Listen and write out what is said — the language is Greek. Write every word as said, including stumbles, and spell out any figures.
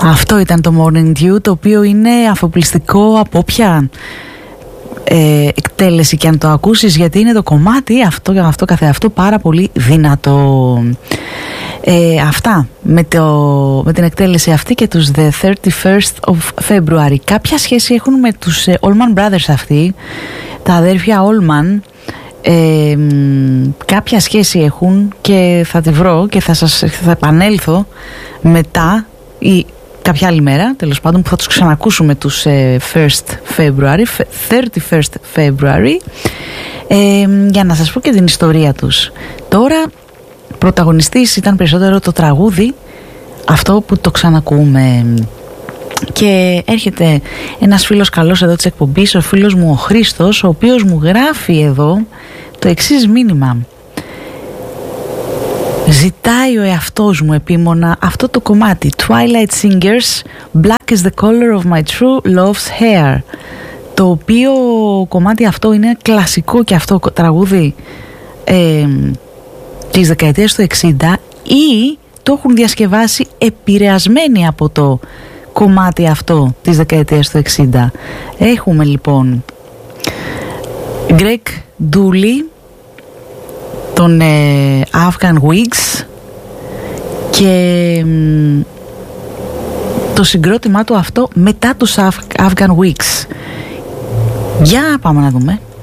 Αυτό ήταν το Morning Dew, το οποίο είναι αφοπλιστικό από όποια ε, εκτέλεση και αν το ακούσεις, γιατί είναι το κομμάτι αυτό, αυτό καθεαυτό πάρα πολύ δυνατό. Ε, αυτά με, το, με την εκτέλεση αυτή και τους The thirty-first of February. Κάποια σχέση έχουν με τους ε, Allman Brothers αυτοί, τα αδέρφια Allman. Ε, κάποια σχέση έχουν και θα τη βρω και θα σας θα επανέλθω μετά ή κάποια άλλη μέρα, τέλος πάντων, που θα τους ξανακούσουμε τους ε, first February, thirty-first February, ε, για να σας πω και την ιστορία τους. Τώρα πρωταγωνιστής ήταν περισσότερο το τραγούδι, αυτό που το ξανακούμε. Και έρχεται ένας φίλος καλός εδώ της εκπομπής, ο φίλος μου ο Χρήστος, ο οποίος μου γράφει εδώ το εξής μήνυμα. Ζητάει ο εαυτός μου επίμονα αυτό το κομμάτι, Twilight Singers, Black is the color of my true love's hair, το οποίο κομμάτι αυτό είναι κλασικό και αυτό τραγούδι ε, της δεκαετίας του εξήντα, ή το έχουν διασκευάσει επηρεασμένοι από το κομμάτι αυτό της δεκαετίας του εξήντα. Έχουμε λοιπόν Greg Dulli, τον ε, Afghan Wigs, και μ, το συγκρότημά του αυτό μετά τους Afghan Wigs. Για πάμε να δούμε.